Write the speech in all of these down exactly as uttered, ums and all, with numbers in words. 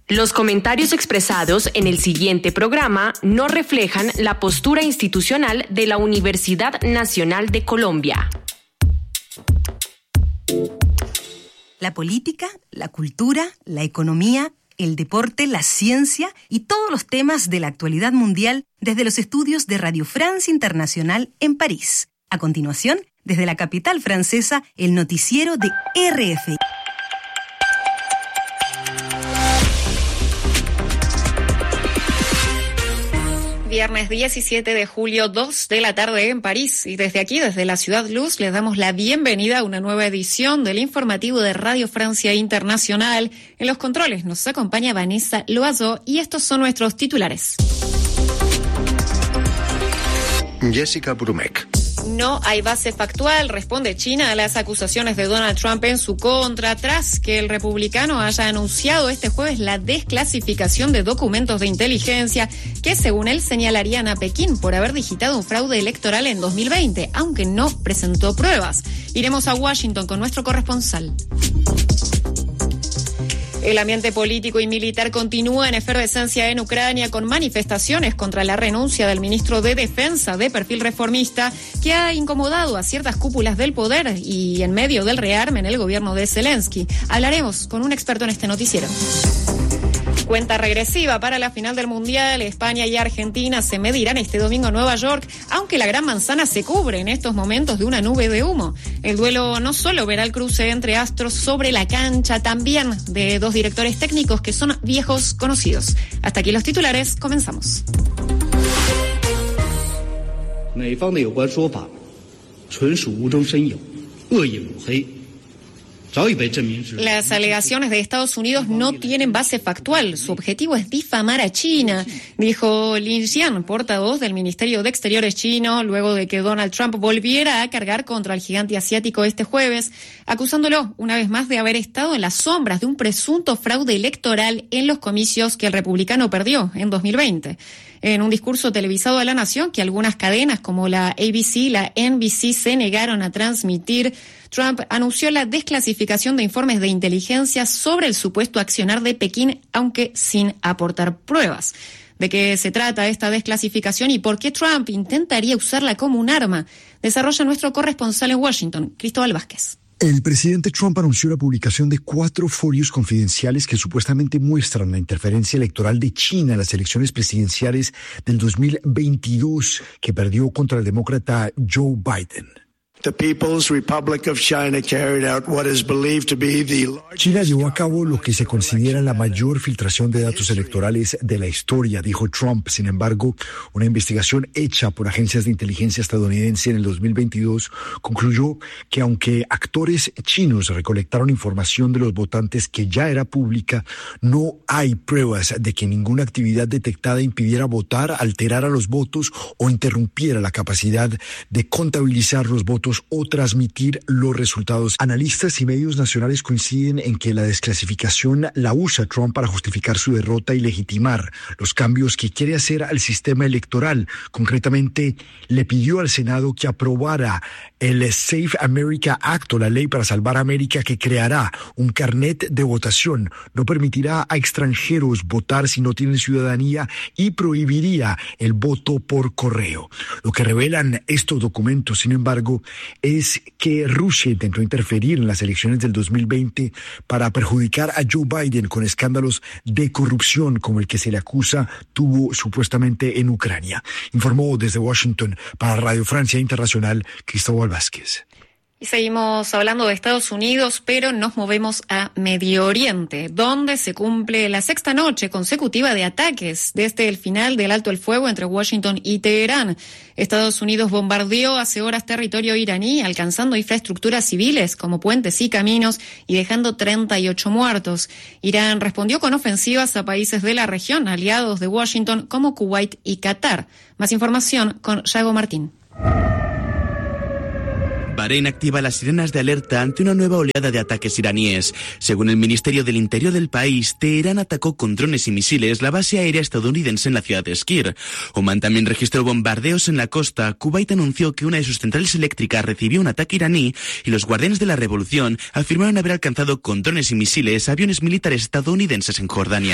Los comentarios expresados en el siguiente programa no reflejan la postura institucional de la Universidad Nacional de Colombia. La política, la cultura, la economía, el deporte, la ciencia y todos los temas de la actualidad mundial desde los estudios de Radio France Internacional en París. A continuación, desde la capital francesa, el noticiero de R F I. Viernes diecisiete de julio, dos de la tarde en París. Y desde aquí, desde la Ciudad Luz, les damos la bienvenida a una nueva edición del informativo de Radio Francia Internacional. En los controles nos acompaña Vanessa Loiseau y estos son nuestros titulares. Jessica Brumeck. No hay base factual, responde China a las acusaciones de Donald Trump en su contra, tras que el republicano haya anunciado este jueves la desclasificación de documentos de inteligencia que, según él, señalarían a Pekín por haber digitado un fraude electoral en dos mil veinte, aunque no presentó pruebas. Iremos a Washington con nuestro corresponsal. El ambiente político y militar continúa en efervescencia en Ucrania con manifestaciones contra la renuncia del ministro de Defensa de perfil reformista que ha incomodado a ciertas cúpulas del poder y en medio del rearme en el gobierno de Zelensky. Hablaremos con un experto en este noticiero. Cuenta regresiva para la final del Mundial. España y Argentina se medirán este domingo en Nueva York, aunque la Gran Manzana se cubre en estos momentos de una nube de humo. El duelo no solo verá el cruce entre astros sobre la cancha, también de dos directores técnicos que son viejos conocidos. Hasta aquí los titulares, comenzamos. Las alegaciones de Estados Unidos no tienen base factual. Su objetivo es difamar a China, dijo Lin Jian, portavoz del Ministerio de Exteriores chino, luego de que Donald Trump volviera a cargar contra el gigante asiático este jueves, acusándolo una vez más de haber estado en las sombras de un presunto fraude electoral en los comicios que el republicano perdió en dos mil veinte. En un discurso televisado a la nación que algunas cadenas como la A B C y la N B C se negaron a transmitir, Trump anunció la desclasificación de informes de inteligencia sobre el supuesto accionar de Pekín, aunque sin aportar pruebas. ¿De qué se trata esta desclasificación y por qué Trump intentaría usarla como un arma? Desarrolla nuestro corresponsal en Washington, Cristóbal Vázquez. El presidente Trump anunció la publicación de cuatro folios confidenciales que supuestamente muestran la interferencia electoral de China en las elecciones presidenciales del dos mil veintidós, que perdió contra el demócrata Joe Biden. The People's Republic of China carried out what is believed to be the largest... China llevó a cabo lo que se considera la mayor filtración de datos electorales de la historia, dijo Trump. Sin embargo, una investigación hecha por agencias de inteligencia estadounidense en el dos mil veintidós concluyó que aunque actores chinos recolectaron información de los votantes que ya era pública, no hay pruebas de que ninguna actividad detectada impidiera votar, alterara los votos o interrumpiera la capacidad de contabilizar los votos o transmitir los resultados. Analistas y medios nacionales coinciden en que la desclasificación la usa Trump para justificar su derrota y legitimar los cambios que quiere hacer al sistema electoral. Concretamente, le pidió al Senado que aprobara el Save America Act, o la ley para salvar América, que creará un carnet de votación, no permitirá a extranjeros votar si no tienen ciudadanía y prohibiría el voto por correo. Lo que revelan estos documentos, sin embargo, es que Rusia intentó interferir en las elecciones del dos mil veinte para perjudicar a Joe Biden con escándalos de corrupción como el que se le acusa tuvo supuestamente en Ucrania. Informó desde Washington para Radio Francia Internacional, Cristóbal Vázquez. Y seguimos hablando de Estados Unidos, pero nos movemos a Medio Oriente, donde se cumple la sexta noche consecutiva de ataques desde el final del alto el fuego entre Washington y Teherán. Estados Unidos bombardeó hace horas territorio iraní, alcanzando infraestructuras civiles como puentes y caminos y dejando treinta y ocho muertos. Irán respondió con ofensivas a países de la región, aliados de Washington como Kuwait y Qatar. Más información con Yago Martín. Bahrein activa las sirenas de alerta ante una nueva oleada de ataques iraníes. Según el Ministerio del Interior del país, Teherán atacó con drones y misiles la base aérea estadounidense en la ciudad de Skir. Oman también registró bombardeos en la costa. Kuwait anunció que una de sus centrales eléctricas recibió un ataque iraní y los guardianes de la revolución afirmaron haber alcanzado con drones y misiles aviones militares estadounidenses en Jordania.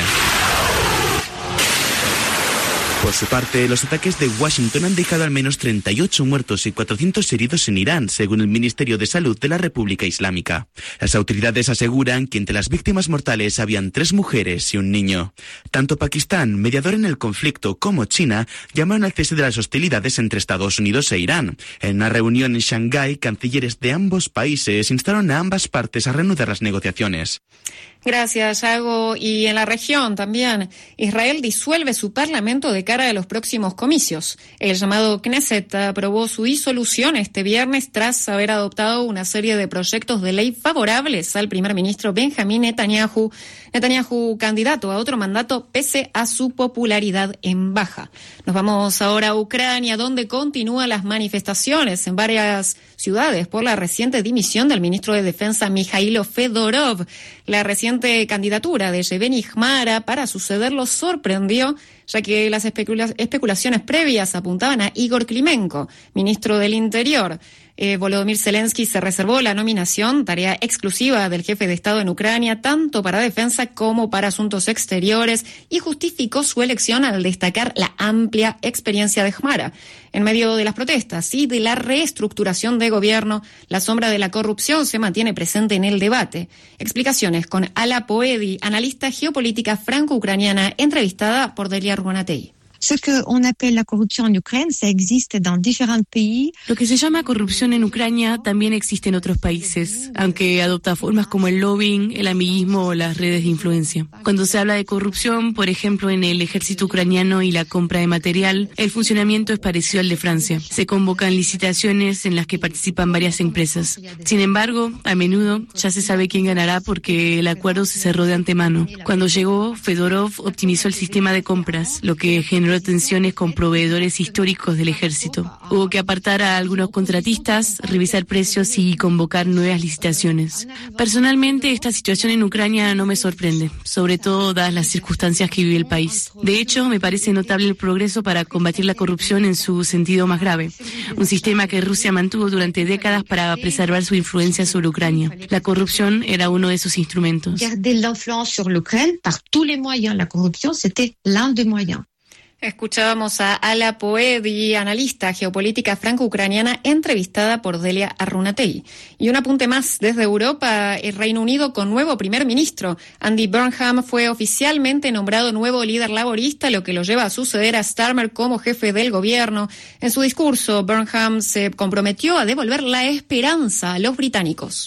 Por su parte, los ataques de Washington han dejado al menos treinta y ocho muertos y cuatrocientos heridos en Irán, según el Ministerio de Salud de la República Islámica. Las autoridades aseguran que entre las víctimas mortales habían tres mujeres y un niño. Tanto Pakistán, mediador en el conflicto, como China llamaron al cese de las hostilidades entre Estados Unidos e Irán. En una reunión en Shanghái, cancilleres de ambos países instaron a ambas partes a reanudar las negociaciones. Gracias, Yago. Y en la región también, Israel disuelve su parlamento de cara a los próximos comicios. El llamado Knesset aprobó su disolución este viernes tras haber adoptado una serie de proyectos de ley favorables al primer ministro Benjamín Netanyahu. Netanyahu, candidato a otro mandato pese a su popularidad en baja. Nos vamos ahora a Ucrania, donde continúan las manifestaciones en varias ciudades por la reciente dimisión del ministro de Defensa Mikhailo Fedorov. La reciente candidatura de Yevgeny Khmara para sucederlo sorprendió, ya que las especula- especulaciones previas apuntaban a Igor Klimenko, ministro del Interior. Eh, Volodymyr Zelensky se reservó la nominación, tarea exclusiva del jefe de Estado en Ucrania, tanto para defensa como para asuntos exteriores, y justificó su elección al destacar la amplia experiencia de Khmara. En medio de las protestas y de la reestructuración de gobierno, la sombra de la corrupción se mantiene presente en el debate. Explicaciones con Ala Poedi, analista geopolítica franco-ucraniana, entrevistada por Delia Argonatei. Ce qu'on appelle la corruption en Ukraine, ça existe dans différents pays. Lo que se llama corrupción en Ucrania también existe en otros países, aunque adopta formas como el lobbying, el amiguismo o las redes de influencia. Cuando se habla de corrupción, por ejemplo, en el ejército ucraniano y la compra de material, el funcionamiento es parecido al de Francia. Se convocan licitaciones en las que participan varias empresas. Sin embargo, a menudo ya se sabe quién ganará porque el acuerdo se cerró de antemano. Cuando llegó, Fedorov optimizó el sistema de compras, lo que generó tensiones con proveedores históricos del ejército. Hubo que apartar a algunos contratistas, revisar precios y convocar nuevas licitaciones. Personalmente, esta situación en Ucrania no me sorprende, sobre todo dadas las circunstancias que vive el país. De hecho, me parece notable el progreso para combatir la corrupción en su sentido más grave, un sistema que Rusia mantuvo durante décadas para preservar su influencia sobre Ucrania. La corrupción era uno de esos instrumentos. Garder l'influence sur l'Ukraine par tous les moyens. La corruption, c'était l'un des moyens. Escuchábamos a Ala Poedi, analista geopolítica franco-ucraniana, entrevistada por Delia Arunatei. Y un apunte más desde Europa, el Reino Unido con nuevo primer ministro. Andy Burnham fue oficialmente nombrado nuevo líder laborista, lo que lo lleva a suceder a Starmer como jefe del gobierno. En su discurso, Burnham se comprometió a devolver la esperanza a los británicos.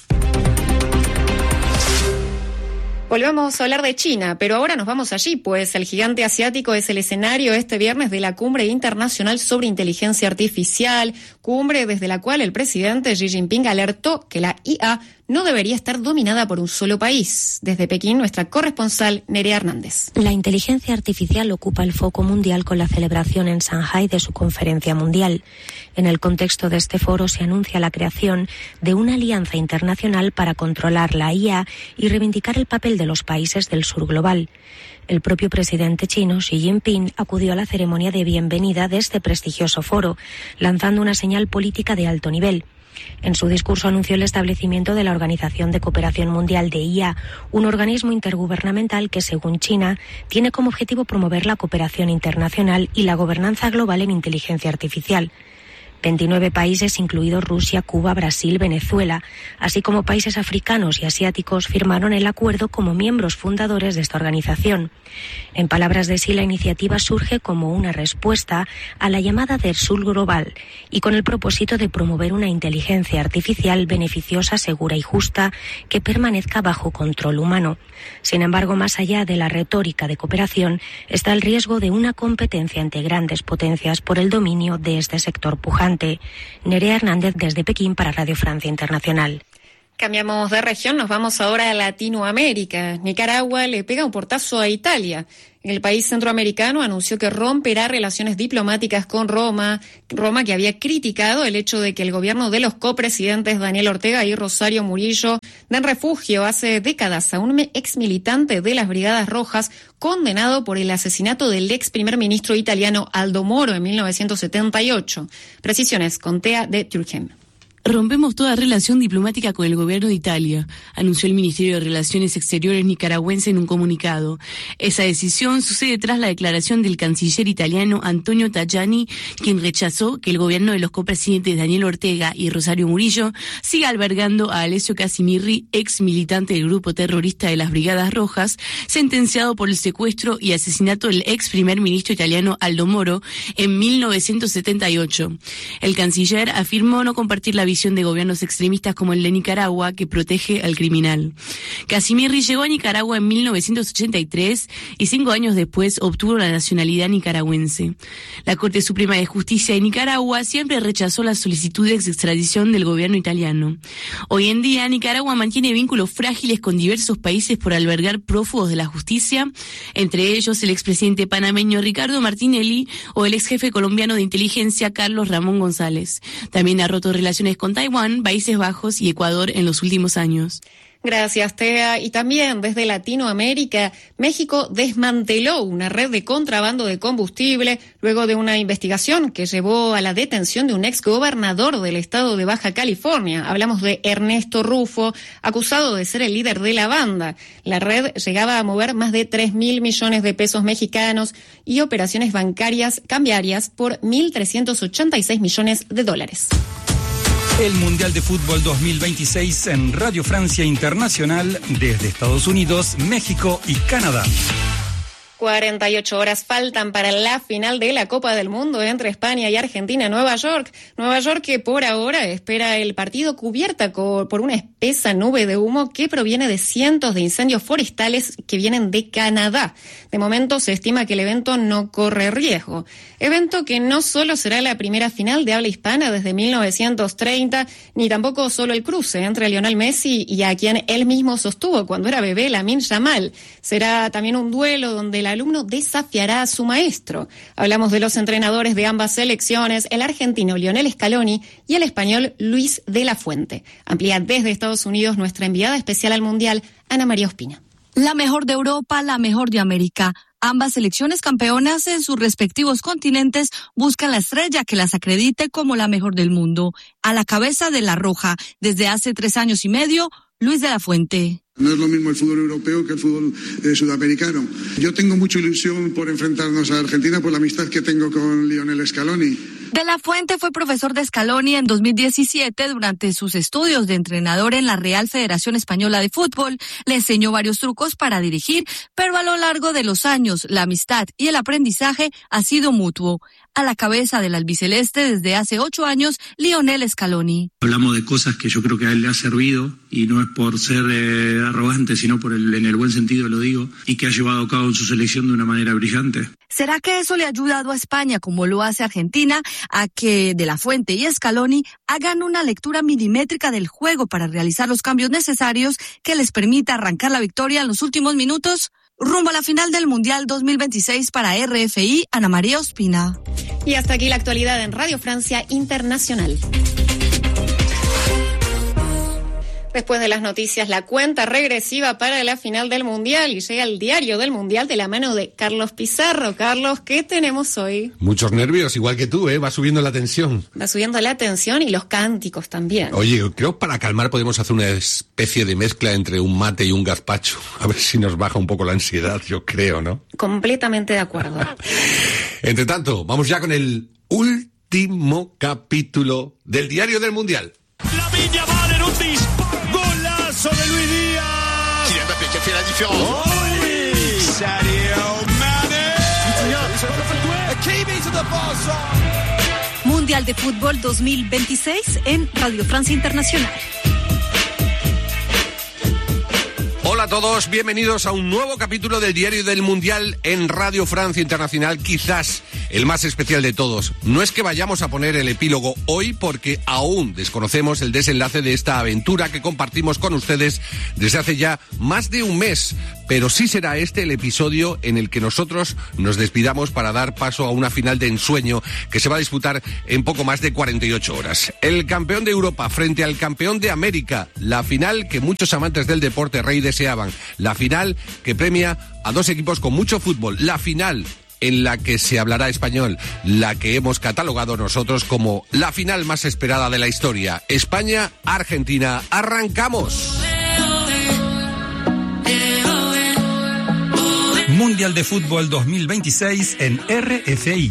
Volvemos a hablar de China, pero ahora nos vamos allí, pues el gigante asiático es el escenario este viernes de la Cumbre Internacional sobre Inteligencia Artificial, cumbre desde la cual el presidente Xi Jinping alertó que la I A no debería estar dominada por un solo país. Desde Pekín, nuestra corresponsal Nerea Hernández. La inteligencia artificial ocupa el foco mundial con la celebración en Shanghái de su conferencia mundial. En el contexto de este foro se anuncia la creación de una alianza internacional para controlar la I A y reivindicar el papel de los países del sur global. El propio presidente chino, Xi Jinping, acudió a la ceremonia de bienvenida de este prestigioso foro, lanzando una señal política de alto nivel. En su discurso anunció el establecimiento de la Organización de Cooperación Mundial de I A, un organismo intergubernamental que, según China, tiene como objetivo promover la cooperación internacional y la gobernanza global en inteligencia artificial. veintinueve países, incluidos Rusia, Cuba, Brasil, Venezuela, así como países africanos y asiáticos, firmaron el acuerdo como miembros fundadores de esta organización. En palabras de Xi, la iniciativa surge como una respuesta a la llamada del sur global y con el propósito de promover una inteligencia artificial beneficiosa, segura y justa que permanezca bajo control humano. Sin embargo, más allá de la retórica de cooperación, está el riesgo de una competencia entre grandes potencias por el dominio de este sector pujante. Nerea Hernández desde Pekín para Radio Francia Internacional. Cambiamos de región, nos vamos ahora a Latinoamérica. Nicaragua le pega un portazo a Italia. El país centroamericano anunció que romperá relaciones diplomáticas con Roma, Roma que había criticado el hecho de que el gobierno de los copresidentes Daniel Ortega y Rosario Murillo den refugio hace décadas a un ex militante de las Brigadas Rojas condenado por el asesinato del ex primer ministro italiano Aldo Moro en mil novecientos setenta y ocho. Precisiones con Tea de Turquem. Rompemos toda relación diplomática con el gobierno de Italia, anunció el Ministerio de Relaciones Exteriores nicaragüense en un comunicado. Esa decisión sucede tras la declaración del canciller italiano Antonio Tajani, quien rechazó que el gobierno de los copresidentes Daniel Ortega y Rosario Murillo siga albergando a Alessio Casimirri, ex militante del grupo terrorista de las Brigadas Rojas, sentenciado por el secuestro y asesinato del ex primer ministro italiano Aldo Moro en mil novecientos setenta y ocho. El canciller afirmó no compartir la visión de gobiernos extremistas como el de Nicaragua, que protege al criminal. Casimirri llegó a Nicaragua en mil novecientos ochenta y tres y cinco años después obtuvo la nacionalidad nicaragüense. La Corte Suprema de Justicia de Nicaragua siempre rechazó las solicitudes de extradición del gobierno italiano. Hoy en día, Nicaragua mantiene vínculos frágiles con diversos países por albergar prófugos de la justicia, entre ellos el expresidente panameño Ricardo Martinelli o el exjefe colombiano de inteligencia Carlos Ramón González. También ha roto relaciones con Taiwán, Países Bajos y Ecuador en los últimos años. Gracias, Tea. Y también desde Latinoamérica, México desmanteló una red de contrabando de combustible luego de una investigación que llevó a la detención de un exgobernador del estado de Baja California. Hablamos de Ernesto Rufo, acusado de ser el líder de la banda. La red llegaba a mover más de tres mil millones de pesos mexicanos y operaciones bancarias cambiarias por mil trescientos ochenta y seis millones de dólares. El Mundial de Fútbol dos mil veintiséis en Radio Francia Internacional desde Estados Unidos, México y Canadá. cuarenta y ocho horas faltan para la final de la Copa del Mundo entre España y Argentina en Nueva York. Nueva York que por ahora espera el partido cubierta por una espesa nube de humo que proviene de cientos de incendios forestales que vienen de Canadá. De momento se estima que el evento no corre riesgo. Evento que no solo será la primera final de habla hispana desde mil novecientos treinta, ni tampoco solo el cruce entre Lionel Messi y a quien él mismo sostuvo cuando era bebé, Lamine Yamal. Será también un duelo donde el alumno desafiará a su maestro. Hablamos de los entrenadores de ambas selecciones, el argentino Lionel Scaloni y el español Luis de la Fuente. Amplía desde Estados Unidos nuestra enviada especial al Mundial, Ana María Ospina. La mejor de Europa, la mejor de América. Ambas selecciones campeonas en sus respectivos continentes buscan la estrella que las acredite como la mejor del mundo. A la cabeza de la Roja, desde hace tres años y medio, Luis de la Fuente. No es lo mismo el fútbol europeo que el fútbol eh, sudamericano. Yo tengo mucha ilusión por enfrentarnos a Argentina por la amistad que tengo con Lionel Scaloni. De la Fuente fue profesor de Scaloni en dos mil diecisiete durante sus estudios de entrenador en la Real Federación Española de Fútbol. Le enseñó varios trucos para dirigir, pero a lo largo de los años la amistad y el aprendizaje ha sido mutuo. A la cabeza del albiceleste desde hace ocho años, Lionel Scaloni. Hablamos de cosas que yo creo que a él le ha servido, y no es por ser eh, arrogante, sino por el, en el buen sentido lo digo, y que ha llevado a cabo en su selección de una manera brillante. ¿Será que eso le ha ayudado a España, como lo hace Argentina, a que De la Fuente y Scaloni hagan una lectura milimétrica del juego para realizar los cambios necesarios que les permita arrancar la victoria en los últimos minutos? Rumbo a la final del Mundial dos mil veintiséis para R F I, Ana María Ospina. Y hasta aquí la actualidad en Radio Francia Internacional. Después de las noticias, la cuenta regresiva para la final del Mundial, y llega el diario del Mundial de la mano de Carlos Pizarro. Carlos, ¿qué tenemos hoy? Muchos nervios, igual que tú, ¿eh? Va subiendo la tensión. Va subiendo la tensión y los cánticos también. Oye, creo que para calmar podemos hacer una especie de mezcla entre un mate y un gazpacho. A ver si nos baja un poco la ansiedad, yo creo, ¿no? Completamente de acuerdo. Entre tanto, vamos ya con el último capítulo del diario del Mundial. La Viña va en un disparo. Golazo de Luis Díaz. Kylian Mbappé qui a fait la différence. Oh, oui. Sadio Mané. Mundial de Fútbol dos mil veintiséis en Radio Francia Internacional. Hola a todos, bienvenidos a un nuevo capítulo del Diario del Mundial en Radio Francia Internacional, quizás el más especial de todos. No es que vayamos a poner el epílogo hoy porque aún desconocemos el desenlace de esta aventura que compartimos con ustedes desde hace ya más de un mes, pero sí será este el episodio en el que nosotros nos despidamos para dar paso a una final de ensueño que se va a disputar en poco más de cuarenta y ocho horas. El campeón de Europa frente al campeón de América, la final que muchos amantes del deporte rey deseaban, la final que premia a dos equipos con mucho fútbol, la final en la que se hablará español, la que hemos catalogado nosotros como la final más esperada de la historia. España-Argentina, ¡arrancamos! Mundial de Fútbol dos mil veintiséis en R F I.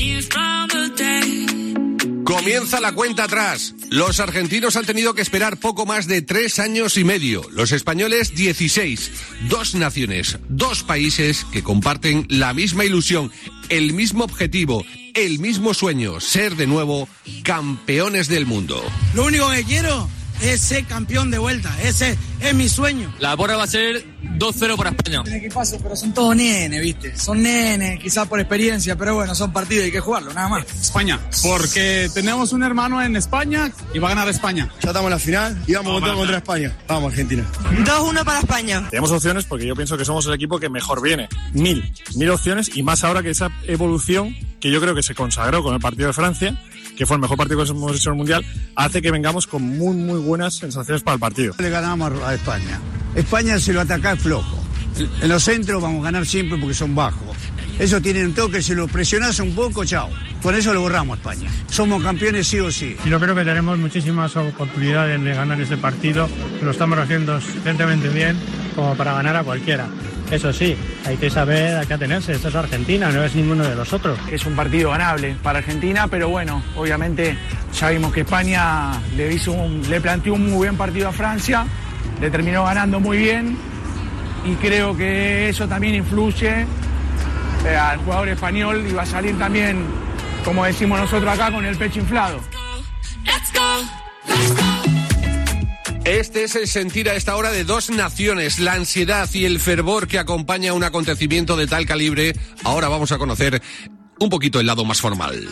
Comienza la cuenta atrás. Los argentinos han tenido que esperar poco más de tres años y medio. Los españoles, dieciséis. Dos naciones, dos países que comparten la misma ilusión, el mismo objetivo, el mismo sueño, ser de nuevo campeones del mundo. Lo único que quiero es ser campeón de vuelta. Ese es mi sueño. La porra va a ser dos cero para España. Un equipazo, pero son todos nenes, ¿viste? Son nenes, quizás por experiencia, pero bueno, son partidos y hay que jugarlo, nada más. España, porque tenemos un hermano en España y va a ganar España. Ya estamos en la final y vamos, vamos contra España. Vamos, Argentina. dos uno para España. Tenemos opciones porque yo pienso que somos el equipo que mejor viene. Mil, mil opciones y más ahora que esa evolución que yo creo que se consagró con el partido de Francia, que fue el mejor partido que hemos hecho en el Mundial, hace que vengamos con muy, muy buenas sensaciones para el partido. Le ganamos a España. España, si lo ataca, es flojo. En los centros vamos a ganar siempre porque son bajos. Eso tiene un toque, si lo presionás un poco, chao. Con eso lo borramos a España. Somos campeones sí o sí. Yo creo que tenemos muchísimas oportunidades de ganar ese partido. Lo estamos haciendo suficientemente bien como para ganar a cualquiera. Eso sí, hay que saber a qué atenerse. Esto es Argentina, no es ninguno de los otros. Es un partido ganable para Argentina, pero bueno, obviamente ya vimos que España le hizo un, le planteó un muy buen partido a Francia, le terminó ganando muy bien y creo que eso también influye eh, al jugador español y va a salir también, como decimos nosotros acá, con el pecho inflado. Let's go, let's go. Este es el sentir a esta hora de dos naciones, la ansiedad y el fervor que acompaña un acontecimiento de tal calibre. Ahora vamos a conocer un poquito el lado más formal.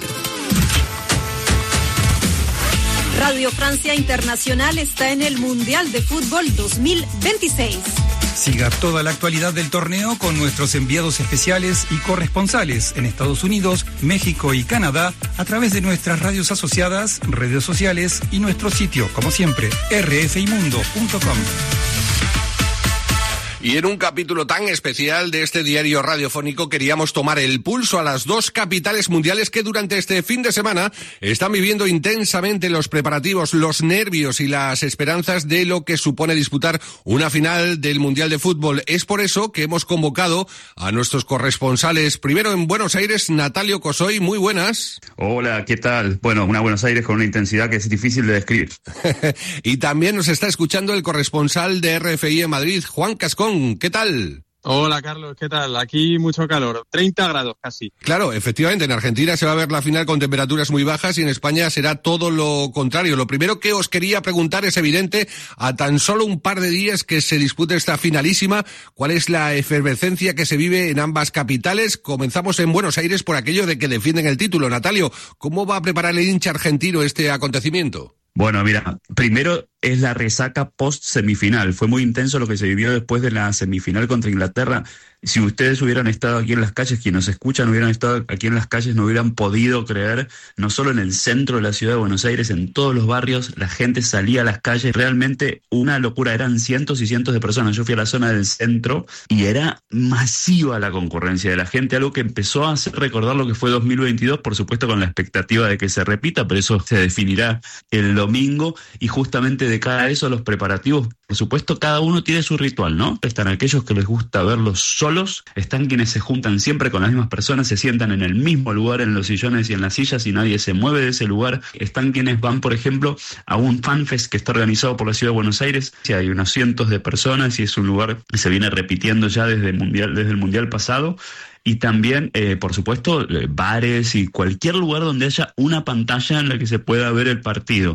Radio Francia Internacional está en el Mundial de Fútbol dos mil veintiséis. Siga toda la actualidad del torneo con nuestros enviados especiales y corresponsales en Estados Unidos, México y Canadá a través de nuestras radios asociadas, redes sociales y nuestro sitio, como siempre, r f i mundo punto com. Y en un capítulo tan especial de este diario radiofónico queríamos tomar el pulso a las dos capitales mundiales que durante este fin de semana están viviendo intensamente los preparativos, los nervios y las esperanzas de lo que supone disputar una final del Mundial de Fútbol. Es por eso que hemos convocado a nuestros corresponsales. Primero en Buenos Aires, Natalio Cosoy, muy buenas. Hola, ¿qué tal? Bueno, una Buenos Aires con una intensidad que es difícil de describir. Y también nos está escuchando el corresponsal de R F I en Madrid, Juan Cascón. ¿Qué tal? Hola Carlos, ¿qué tal? Aquí mucho calor, treinta grados casi. Claro, efectivamente, en Argentina se va a ver la final con temperaturas muy bajas y en España será todo lo contrario. Lo primero que os quería preguntar es evidente, a tan solo un par de días que se dispute esta finalísima, ¿cuál es la efervescencia que se vive en ambas capitales? Comenzamos en Buenos Aires por aquello de que defienden el título. Natalio, ¿cómo va a preparar el hincha argentino este acontecimiento? Bueno, mira, primero es la resaca post-semifinal. Fue muy intenso lo que se vivió después de la semifinal contra Inglaterra. Si ustedes hubieran estado aquí en las calles, quienes nos escuchan hubieran estado aquí en las calles, no hubieran podido creer, no solo en el centro de la ciudad de Buenos Aires, en todos los barrios, la gente salía a las calles, realmente una locura, eran cientos y cientos de personas. Yo fui a la zona del centro y era masiva la concurrencia de la gente, algo que empezó a hacer recordar lo que fue dos mil veintidós, por supuesto con la expectativa de que se repita, pero eso se definirá el domingo, y justamente de cara a eso los preparativos, por supuesto cada uno tiene su ritual, ¿no? Están aquellos que les gusta verlos solos, están quienes se juntan siempre con las mismas personas, se sientan en el mismo lugar en los sillones y en las sillas y nadie se mueve de ese lugar, están quienes van, por ejemplo, a un fanfest que está organizado por la Ciudad de Buenos Aires, y hay unos cientos de personas y es un lugar que se viene repitiendo ya desde el mundial, desde el mundial pasado. Y también, eh, por supuesto, eh, bares y cualquier lugar donde haya una pantalla en la que se pueda ver el partido.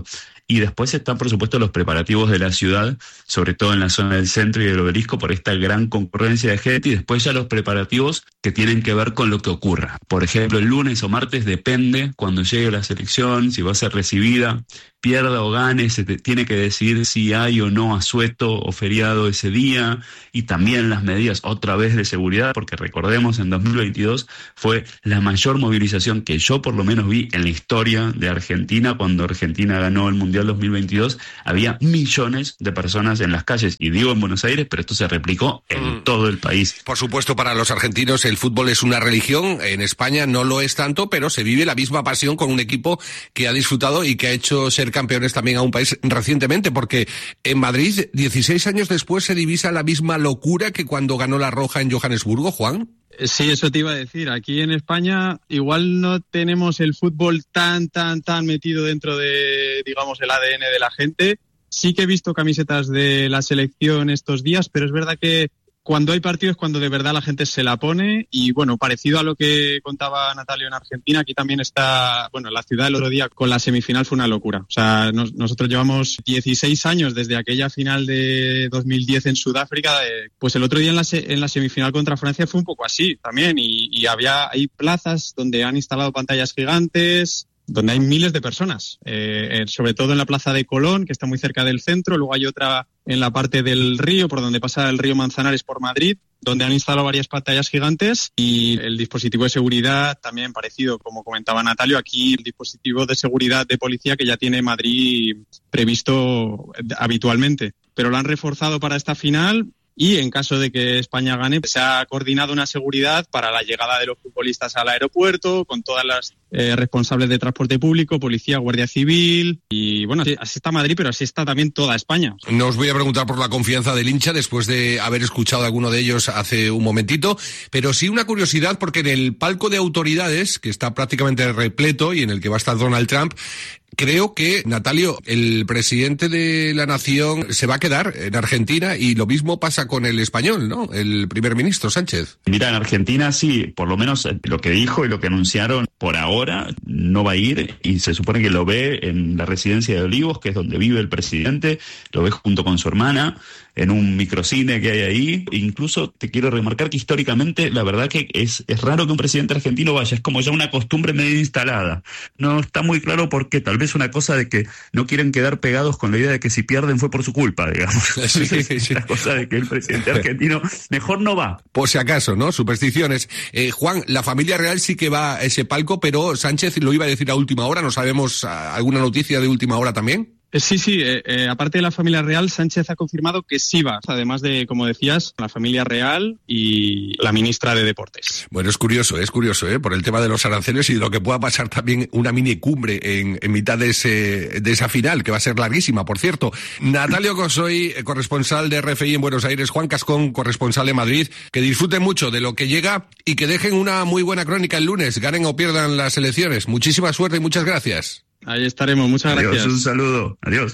Y después están, por supuesto, los preparativos de la ciudad, sobre todo en la zona del centro y del Obelisco, por esta gran concurrencia de gente, y después ya los preparativos que tienen que ver con lo que ocurra. Por ejemplo, el lunes o martes depende, cuando llegue la selección, si va a ser recibida, pierda o gane, se te tiene que decidir si hay o no asueto o feriado ese día, y también las medidas otra vez de seguridad, porque recordemos, en dos mil veintidós fue la mayor movilización que yo por lo menos vi en la historia de Argentina. Cuando Argentina ganó el Mundial dos mil veintidós, había millones de personas en las calles, y digo en Buenos Aires, pero esto se replicó en mm. todo el país. Por supuesto, para los argentinos el fútbol es una religión, en España no lo es tanto, pero se vive la misma pasión con un equipo que ha disfrutado y que ha hecho ser campeones también a un país recientemente, porque en Madrid, dieciséis años después, se divisa la misma locura que cuando ganó la Roja en Johannesburgo, Juan. Sí, eso te iba a decir. Aquí en España igual no tenemos el fútbol tan, tan, tan metido dentro de, digamos, el A D N de la gente. Sí que he visto camisetas de la selección estos días, pero es verdad que cuando hay partidos es cuando de verdad la gente se la pone, y bueno, parecido a lo que contaba Natalio en Argentina, aquí también está, bueno, la ciudad el otro día con la semifinal fue una locura. O sea, nos, nosotros llevamos dieciséis años desde aquella final de dos mil diez en Sudáfrica, eh, pues el otro día en la, se, en la semifinal contra Francia fue un poco así también, y, y había, hay plazas donde han instalado pantallas gigantes, donde hay miles de personas, eh, sobre todo en la plaza de Colón, que está muy cerca del centro. Luego hay otra en la parte del río, por donde pasa el río Manzanares por Madrid, donde han instalado varias pantallas gigantes, y el dispositivo de seguridad también parecido, como comentaba Natalio, aquí el dispositivo de seguridad de policía que ya tiene Madrid previsto habitualmente. Pero lo han reforzado para esta final. Y en caso de que España gane, se ha coordinado una seguridad para la llegada de los futbolistas al aeropuerto, con todas las eh, responsables de transporte público, policía, guardia civil. Y bueno, así, así está Madrid, pero así está también toda España. No os voy a preguntar por la confianza del hincha después de haber escuchado a alguno de ellos hace un momentito, pero sí una curiosidad, porque en el palco de autoridades, que está prácticamente repleto y en el que va a estar Donald Trump, creo que, Natalio, el presidente de la nación se va a quedar en Argentina, y lo mismo pasa con el español, ¿no? El primer ministro Sánchez. Mira, en Argentina sí, por lo menos lo que dijo y lo que anunciaron por ahora, no va a ir, y se supone que lo ve en la residencia de Olivos, que es donde vive el presidente, lo ve junto con su hermana, en un microcine que hay ahí. Incluso te quiero remarcar que históricamente la verdad que es, es raro que un presidente argentino vaya, es como ya una costumbre medio instalada. No está muy claro por qué, tal vez una cosa de que no quieren quedar pegados con la idea de que si pierden fue por su culpa, digamos. Sí, sí. La cosa de que el presidente argentino mejor no va. Por si acaso, ¿no? Supersticiones. Eh, Juan, la familia real sí que va a ese palco, pero Sánchez lo iba a decir a última hora, ¿no sabemos alguna noticia de última hora también? Sí, sí, eh, eh, aparte de la familia real, Sánchez ha confirmado que sí va, además de, como decías, la familia real y la ministra de Deportes. Bueno, es curioso, es curioso, ¿eh? Por el tema de los aranceles y de lo que pueda pasar también una mini cumbre en, en mitad de ese de esa final, que va a ser larguísima, por cierto. Natalio Cosoy, corresponsal de R F I en Buenos Aires, Juan Cascón, corresponsal de Madrid, que disfruten mucho de lo que llega y que dejen una muy buena crónica el lunes, ganen o pierdan las elecciones. Muchísima suerte y muchas gracias. Ahí estaremos, muchas Adiós, gracias. Un saludo, adiós.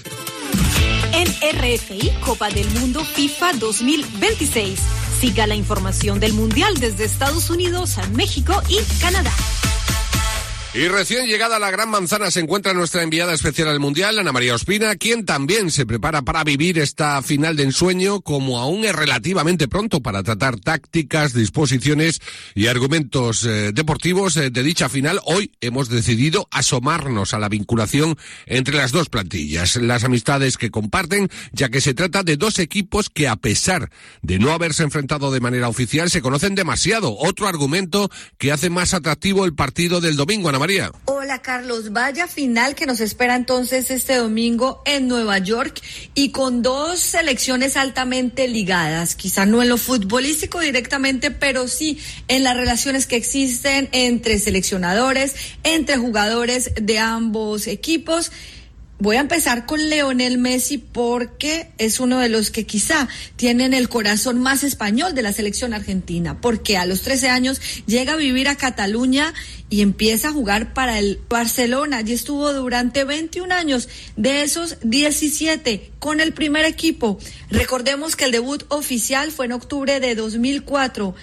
En R F I, Copa del Mundo FIFA dos mil veintiséis. Siga la información del Mundial desde Estados Unidos, México y Canadá. Y recién llegada a la Gran Manzana se encuentra nuestra enviada especial al Mundial, Ana María Ospina, quien también se prepara para vivir esta final de ensueño, como aún es relativamente pronto para tratar tácticas, disposiciones y argumentos eh, deportivos eh, de dicha final. Hoy hemos decidido asomarnos a la vinculación entre las dos plantillas, las amistades que comparten, ya que se trata de dos equipos que, a pesar de no haberse enfrentado de manera oficial, se conocen demasiado. Otro argumento que hace más atractivo el partido del domingo, Ana María. Hola Carlos, vaya final que nos espera entonces este domingo en Nueva York, y con dos selecciones altamente ligadas, quizá no en lo futbolístico directamente, pero sí en las relaciones que existen entre seleccionadores, entre jugadores de ambos equipos. Voy a empezar con Lionel Messi porque es uno de los que quizá tienen el corazón más español de la selección argentina, porque a los trece años llega a vivir a Cataluña y empieza a jugar para el Barcelona. Allí estuvo durante veintiún años, de esos diecisiete con el primer equipo. Recordemos que el debut oficial fue en octubre de dos mil cuatro.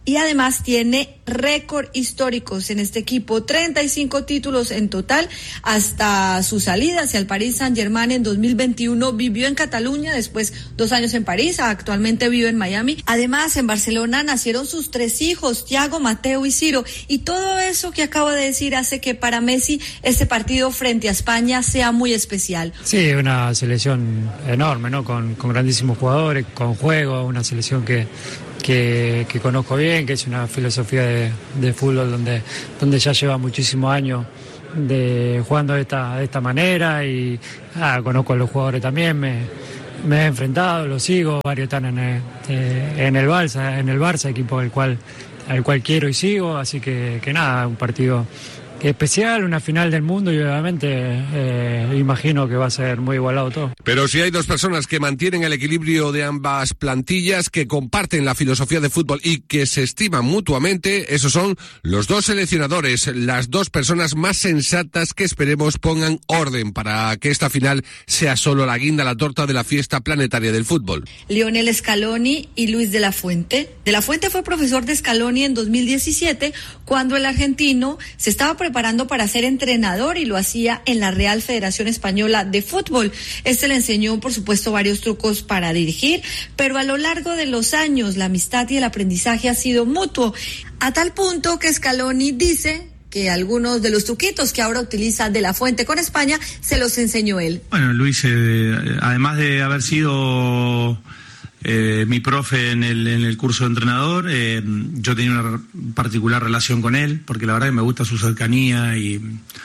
y además tiene récord históricos en este equipo, treinta y cinco títulos en total hasta su salida hacia el Paris Saint-Germain en dos mil veintiuno. Vivió en Cataluña, después dos años en París, actualmente vive en Miami. Además, en Barcelona nacieron sus tres hijos, Thiago, Mateo y Ciro, y todo eso que acabo de decir hace que para Messi este partido frente a España sea muy especial. Sí, una selección enorme, ¿no? Con, con grandísimos jugadores, con juego, una selección que Que, que conozco bien, que es una filosofía de, de fútbol donde, donde ya lleva muchísimos años de jugando de esta, de esta manera y ah, conozco a los jugadores también, me, me he enfrentado, los sigo, varios están en el, eh, en el Barça, en el Barça, equipo al cual, al cual quiero y sigo, así que, que nada, un partido especial, una final del mundo y obviamente eh, imagino que va a ser muy igualado todo. Pero si hay dos personas que mantienen el equilibrio de ambas plantillas, que comparten la filosofía de fútbol y que se estiman mutuamente, esos son los dos seleccionadores, las dos personas más sensatas que esperemos pongan orden para que esta final sea solo la guinda, la torta de la fiesta planetaria del fútbol. Lionel Scaloni y Luis de la Fuente. De la Fuente fue profesor de Scaloni en dos mil diecisiete, cuando el argentino se estaba preparando para ser entrenador y lo hacía en la Real Federación Española de Fútbol. Este le enseñó, por supuesto, varios trucos para dirigir, pero a lo largo de los años la amistad y el aprendizaje ha sido mutuo, a tal punto que Scaloni dice que algunos de los truquitos que ahora utiliza de la Fuente con España se los enseñó él. Bueno, Luis, eh, además de haber sido Eh, mi profe en el, en el curso de entrenador, eh, yo tenía una particular relación con él, porque la verdad que me gusta su cercanía y,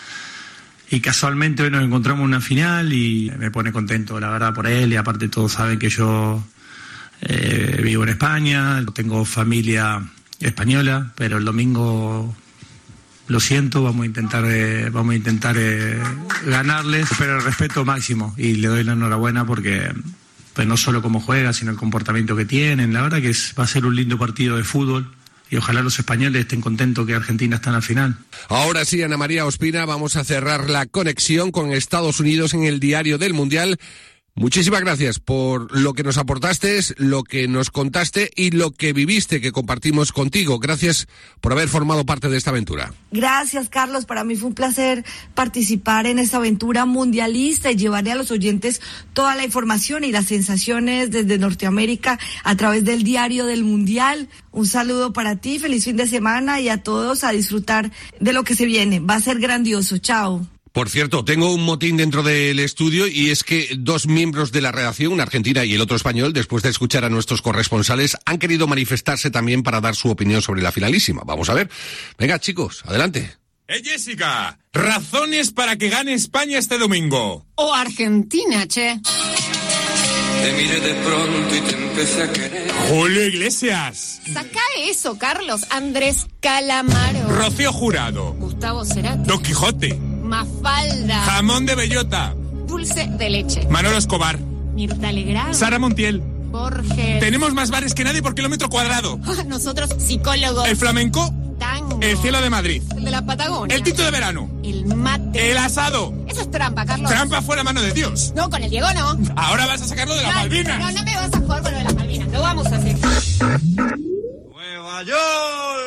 y casualmente hoy nos encontramos en una final y me pone contento, la verdad, por él, y aparte todos saben que yo eh, vivo en España, tengo familia española, pero el domingo, lo siento, vamos a intentar eh, vamos a intentar eh, ganarles, pero el respeto máximo, y le doy la enhorabuena porque pues no solo cómo juega, sino el comportamiento que tienen. La verdad que es, va a ser un lindo partido de fútbol y ojalá los españoles estén contentos que Argentina está en la final. Ahora sí, Ana María Ospina, vamos a cerrar la conexión con Estados Unidos en el diario del Mundial. Muchísimas gracias por lo que nos aportaste, lo que nos contaste y lo que viviste, que compartimos contigo. Gracias por haber formado parte de esta aventura. Gracias, Carlos. Para mí fue un placer participar en esta aventura mundialista y llevarle a los oyentes toda la información y las sensaciones desde Norteamérica a través del diario del Mundial. Un saludo para ti, feliz fin de semana y a todos a disfrutar de lo que se viene. Va a ser grandioso. Chao. Por cierto, tengo un motín dentro del estudio y es que dos miembros de la redacción, una argentina y el otro español, después de escuchar a nuestros corresponsales, han querido manifestarse también para dar su opinión sobre la finalísima. Vamos a ver. Venga, chicos, adelante. ¡Eh, Jessica! Razones para que gane España este domingo. O Argentina, che. Te miré de pronto y te empecé a querer. Julio Iglesias. Saca eso, Carlos. Andrés Calamaro. Rocío Jurado. Gustavo Cerati. Don Quijote. Mafalda. Jamón de bellota. Dulce de leche. Manolo Escobar. Mirta Legrand. Sara Montiel. Borges. Tenemos más bares que nadie por kilómetro cuadrado. Nosotros, psicólogos. El flamenco. Tango. El cielo de Madrid. El de la Patagonia. El tinto de verano. El mate. El asado. Eso es trampa, Carlos. Trampa fue la mano de Dios. No, con el Diego no. Ahora vas a sacarlo de las no, Malvinas. No, no me vas a jugar con lo de las Malvinas. Lo vamos a hacer. Nueva York.